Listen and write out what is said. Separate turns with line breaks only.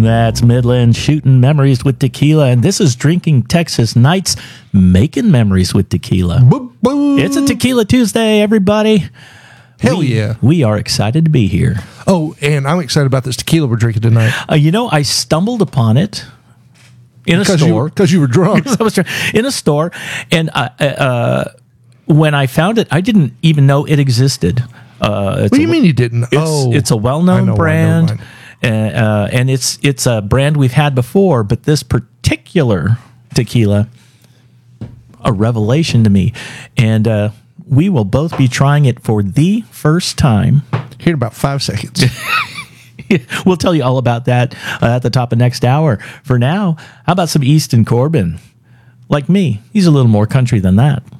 That's Midland shooting memories with tequila, and this is Drinking Texas Nights, making memories with tequila.
Boop, boop.
It's a Tequila Tuesday, everybody.
Hell yeah.
We are excited to be here.
Oh, and I'm excited about this tequila we're drinking tonight.
I stumbled upon it in a store.
Because you were drunk.
I was in a store, and when I found it, I didn't even know it existed.
What do you mean you didn't?
It's a well-known brand, and it's a brand we've had before, but this particular tequila, a revelation to me, and we will both be trying it for the first time.
Here in about 5 seconds.
We'll tell you all about that at the top of next hour. For now, how about some Easton Corbin? Like me, he's a little more country than that.